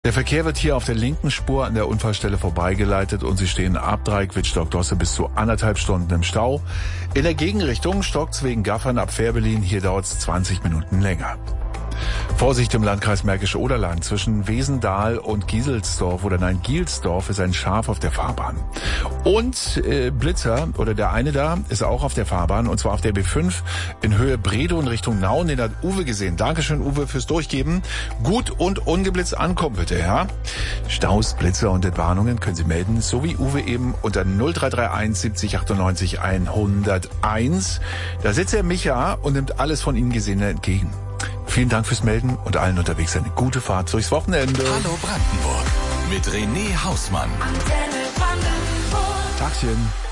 Der Verkehr wird hier auf der linken Spur an der Unfallstelle vorbeigeleitet und Sie stehen ab Dreieck-Wittstock-Dosse bis zu 1,5 Stunden im Stau. In der Gegenrichtung stockt's wegen Gaffern ab Fährberlin, hier dauert's 20 Minuten länger. Vorsicht im Landkreis Märkisch-Oderland. Zwischen Wesendahl und Gielsdorf ist ein Schaf auf der Fahrbahn. Und Blitzer, oder der eine da, ist auch auf der Fahrbahn, und zwar auf der B5 in Höhe Bredow in Richtung Nauen. Den hat Uwe gesehen. Dankeschön, Uwe, fürs Durchgeben. Gut und ungeblitzt ankommen bitte, ja? Staus, Blitzer und Entwarnungen können Sie melden, so wie Uwe eben, unter 0331 70 98 101. Da sitzt der Micha und nimmt alles von Ihnen Gesehene entgegen. Vielen Dank fürs Melden und allen unterwegs eine gute Fahrt durchs Wochenende. Hallo Brandenburg mit René Hausmann. Antenne Brandenburg. Tagchen.